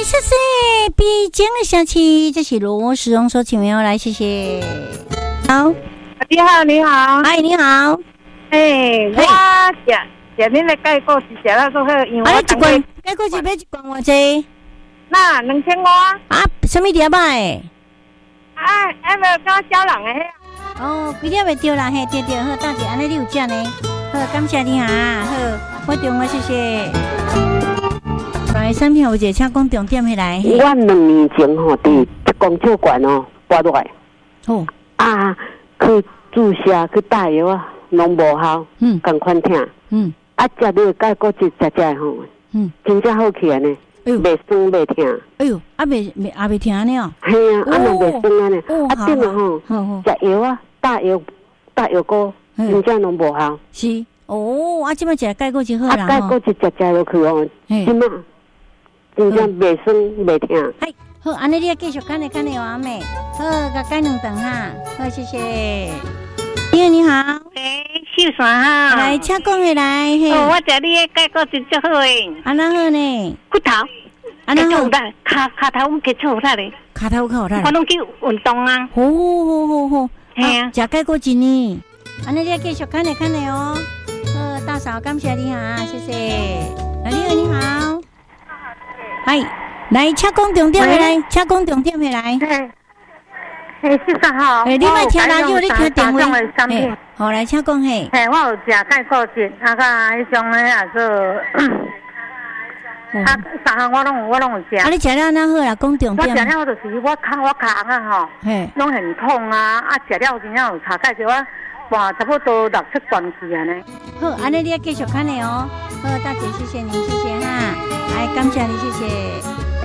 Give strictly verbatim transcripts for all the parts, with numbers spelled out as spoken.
谢谢毕竟的小七，这是罗时荣所请朋友来，谢谢。好， 你好，你好， 哎，你好， 哎，我食食恁的钙果是食了够好，因为我一罐钙果是买一罐偌济？ 那两千五啊，什么碟买？ 啊，还没有跟我交人的。 哦，几点会丢啦？嘿，对对，好，大姐，安尼你有食呢？好，感谢你哈，好，我电话谢谢。来，产品有一个，请讲重点起来。 我两年前吼，伫公酒馆哦，拔落来。 哦。 啊，去注射去打药啊，拢无效。嗯。共款疼。嗯。啊，食了钙果汁食食吼。嗯。真正好起来呢。袂酸袂疼。 哎呦，啊袂袂也袂疼呢哦。 嘿啊，啊嘛袂酸啊呢。啊，顶啊吼，食药啊，打药打药膏，真正拢无效。 是。哦，啊，即摆食钙果就好啦。 啊，钙果汁食食落去哦，即嘛。真正袂酸袂疼。 嗨，好，安尼你继续看的看的完美。好，甲改两顿哈。好，谢谢。你好，你好。 诶，秀山哈。 来，请讲的来。 哦，我食你的钙果真足好诶。 安那好呢？ 骨头。 安那好。 骹骹头我去做啥嘞？ 骹头较好啦。 我拢去运动啊。 好好好好。 系啊。 食钙果真呢。安尼你继续看的看的哦。好，大嫂，感谢你哈，谢谢。来，你好，你好。嗨，来，请讲重点回来，请讲重点回来。 嘿，嘿，是啥好？ 哎，你莫听radio，你听电话。嘿，好，来，请讲嘿。 嘿，我有食钙果汁，啊，甲迄种诶啊做，啊，三项我拢有，我拢有食。 啊，你食了哪好啦？讲重点。 我食了就是我骹我骹红啊吼，嘿，拢很痛啊，啊，食了真正有差钙就我半差不多六七罐去安尼。 好，安尼你要继续看的哦。好，大姐，谢谢你，谢谢哈。来，感谢你，谢谢。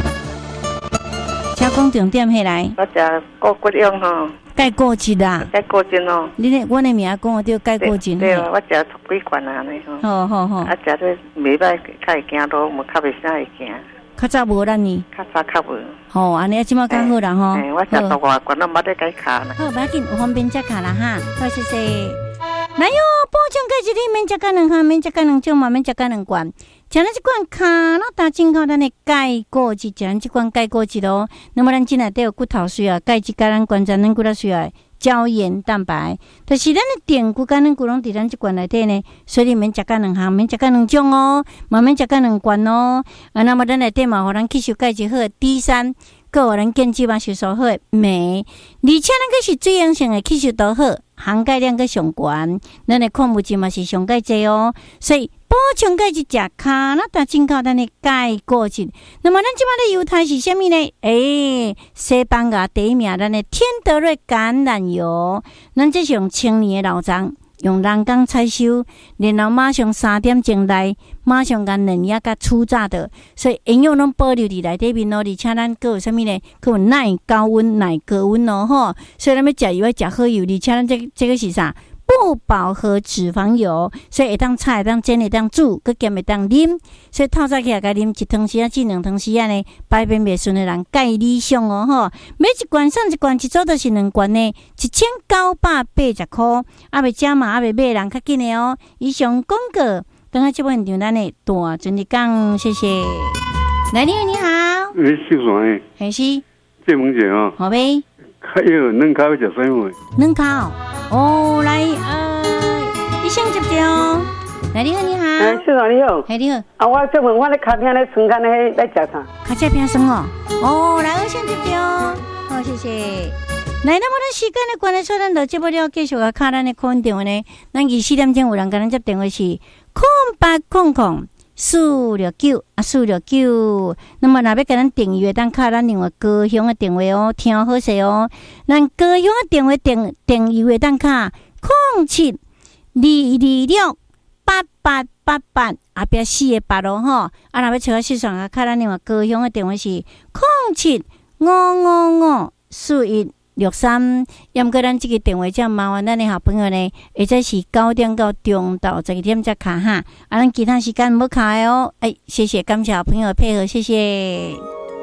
请讲重点起来。 我食果骨用吼， 钙果汁啦。 钙果汁哦。 你咧，我的名讲我对钙果汁。 对啊，我食十几罐啊安尼吼。 好好好。 啊，食咧袂歹，较会行路，无较袂啥会行。 较早无咱呢。 较早较无。 好，安尼即马较好啦吼。 哎，我食十外罐，拢冇得改卡啦。 好，不要紧，有方便再卡啦哈。好，谢谢。来哟，补充钙质你免食干两项，免食干两种嘛，免食干两罐。食咱即罐卡那大进口咱的钙果汁，食咱即罐钙果汁咯。那么咱进来都有骨头需要钙质，甲咱关节咱骨头需要胶原蛋白，就是咱的电骨甲咱骨拢伫咱即罐内底呢。所以你免食干两项，免食干两种哦，嘛免食干两罐哦。啊，那么咱内底嘛，互咱吸收钙质好，D 三。个有人建基嘛吸收好镁，而且咱个是水溶性的吸收都好，含钙量个上悬，咱的矿物质嘛是上钙济哦，所以补充钙质食卡那大进口咱的钙果汁。那么咱即摆的油态是啥物呢？诶、欸，西班牙第一名咱的天德瑞橄榄油，咱这是用青年的老张。用人工采收，然后马上三点钟来，马上甲嫩叶甲初榨的，所以营养拢保留伫内底面咯。而且咱佫有啥物呢？佫有耐高温、耐高温咯吼。所以咱要食油要食好油，而且咱这这个是啥？不饱和脂肪油，所以会当炒、会当煎、会当煮，佮咸会当啉。所以透早起来甲啉一汤匙啊，至两汤匙啊呢，排便袂顺的人钙理想哦吼。每一罐送一罐，一组都是两罐呢，一千九百八十块。啊，未食嘛，啊未买人较紧的哦。以上广告，等下这部现场咱的大真理讲，谢谢。来，你好，你好。 诶，秀山诶。 还是。 这问者哦。 好呗。 还有嫩烤食啥物？ 嫩烤。哦，来，呃，医生接着哦。来，你好，你好。 哎，秀山你好。 哎，你好。 啊，我这问我咧脚片咧酸干咧在食啥？ 脚这片酸哦。哦，来，医生接着哦。好，谢谢。来，那么咱时间的关系，所以咱就接不了继续啊，卡咱的空电话呢。咱二四点钟有人跟咱接电话是空八空空四六九啊四六九。那么若要跟咱订阅，当卡咱另外高雄的电话哦，听好势哦。咱高雄的电话订订阅当卡空七二二六八八八八后壁四个八咯吼。啊，若要找我市场啊，卡咱另外高雄的电话是空七五五五四一。六三，要唔过咱这个电话，这麻烦咱的好朋友呢，或者是九点到中到十二点才卡哈，啊，咱其他时间唔好卡的哦。哎，谢谢，感谢好朋友配合，谢谢。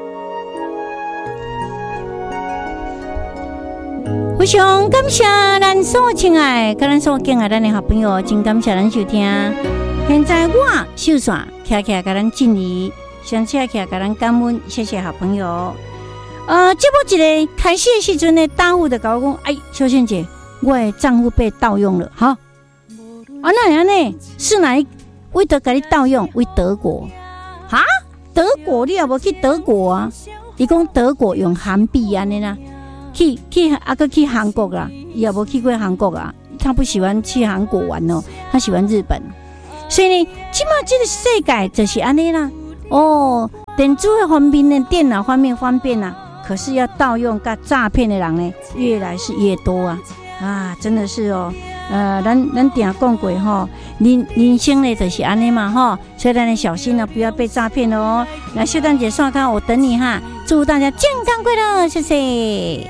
非常感谢咱所亲爱，跟咱所敬爱咱的好朋友，真感谢咱收听。现在我秀山，徛徛甲咱进入想起来起来，给人感恩，谢谢好朋友。呃，结果一个开始的时阵呢，大户的跟我讲，哎，秀仙姐，我的账户被盗用了，哈，啊，那样呢？是哪一为得给你盗用？为德国，哈，德国你也无去德国啊？伊讲德国用韩币安尼啦，去去啊个去韩国啦，伊也无去过韩国啊，他不喜欢去韩国玩哦，他喜欢日本，所以呢，起码这个世界就是安尼啦。哦，电子的方面呢，电脑方面方便啦。可是要盗用跟诈骗的人呢，越来是越多啊！啊，真的是哦，呃，咱咱定讲过吼，人人生呢就是安尼嘛吼，所以咱要小心了，不要被诈骗了哦。来，秀丹姐刷卡，我等你哈！祝大家健康快乐，谢谢。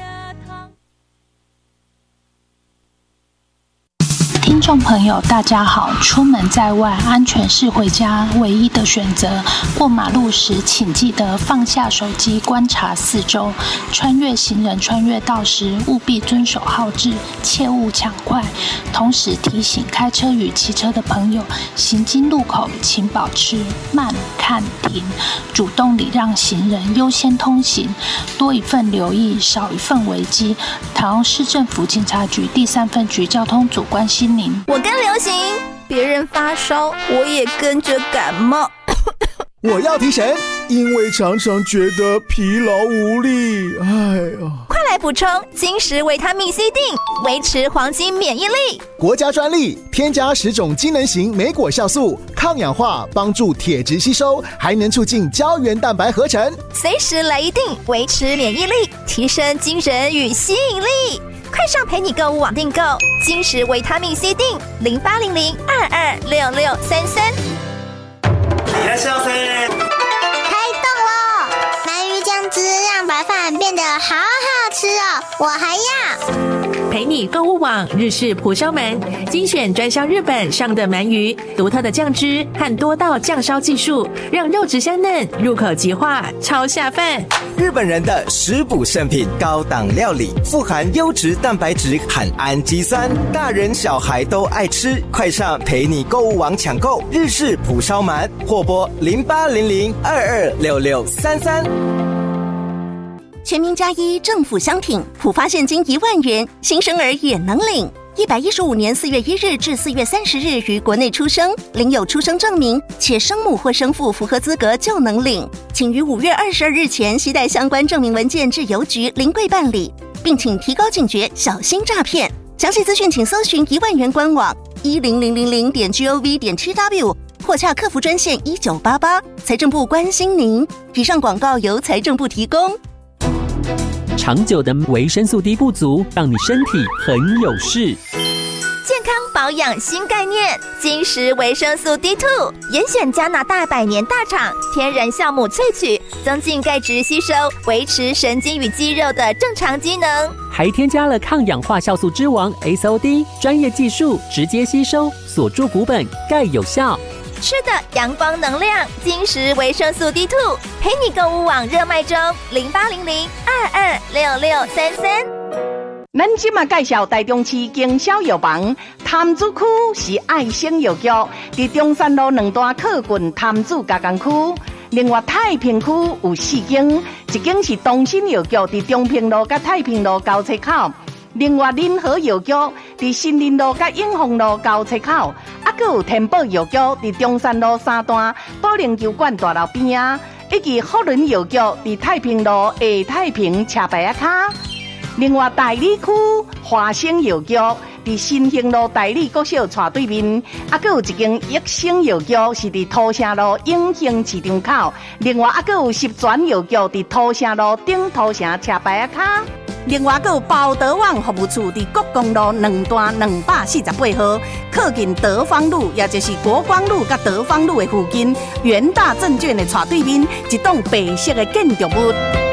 听众朋友，大家好！出门在外，安全是回家唯一的选择。过马路时，请记得放下手机，观察四周。穿越行人穿越道时，务必遵守号志，切勿抢快。同时提醒开车与骑车的朋友，行经路口请保持慢、看、停，主动礼让行人，优先通行。多一份留意，少一份危机。台中市政府警察局第三分局交通组关心您。 我跟流行，别人发烧，我也跟着感冒。 我要提神，因为常常觉得疲劳无力。哎呀， 快来补充金石维他命 C 锭，维持黄金免疫力。 国家专利，添加十种机能型莓果酵素，抗氧化，帮助铁质吸收，还能促进胶原蛋白合成。 随时来一锭，维持免疫力，提升精神与吸引力。快上陪你购物网订购金石维他命 C 锭零八零零二二六六三三。 いらっしゃいませ。 开动了！鳗鱼酱汁让白饭变得好好吃哦，我还要。 陪你购物网日式蒲烧鳗，精选专销日本上的鳗鱼，独特的酱汁和多道酱烧技术，让肉质香嫩，入口即化，超下饭。 日本人的食补圣品，高档料理，富含优质蛋白质和氨基酸，大人小孩都爱吃。快上陪你购物网抢购日式蒲烧鳗，或拨零八零零二二六六三三。 全民加一政府相挺，普发现金一万元，新生儿也能领。一百一十五年四月一日至四月三十日于国内出生，领有出生证明，且生母或生父符合资格就能领。请于五月二十二日前携带相关证明文件至邮局临柜办理，并请提高警觉，小心诈骗。详细资讯请搜寻一万元官网一零零零零点 gov 点 tw 或洽客服专线一九八八。财政部关心您。以上广告由财政部提供。 长久的维生素 D 不足，让你身体很有事。 健康保养新概念，金石维生素 D 二 严选加拿大百年大厂天然酵母萃取，增进钙质吸收，维持神经与肌肉的正常机能， 还添加了抗氧化酵素之王 S O D， 专业技术直接吸收，锁住骨本，钙有效。 吃的阳光能量，金石维生素 D 二 陪你购物网热卖中，零八零零二二六六三三。 咱今嘛介绍台中市经销药房，潭子区是爱心药局，伫中山路两段靠近潭子加工区。另外太平区有四间，一间是东新药局，伫中平路甲太平路交叉口。另外仁和药局伫新林路甲永丰路交叉口，啊，还有天宝药局伫中山路三段保龄球馆大楼边啊，以及福伦药局伫太平路下太平车牌卡。另外大理区华生药局伫新兴路大理国小斜对面，啊，还有一间益生药局是伫土城路永兴市场口。另外啊，还有十全药局伫土城路顶土城车牌卡。另外，还有包德网服务处伫国公路两段两百四十八号，靠近德芳路，也就是国光路甲德芳路的附近，元大证券的斜对面，一栋白色的建筑物。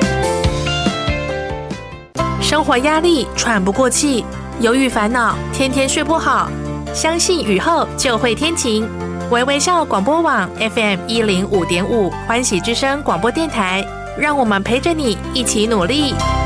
生活压力，喘不过气，忧郁烦恼，天天睡不好。相信雨后就会天晴。微微笑广播网 F M 一零五点五，欢喜之声广播电台，让我们陪着你一起努力。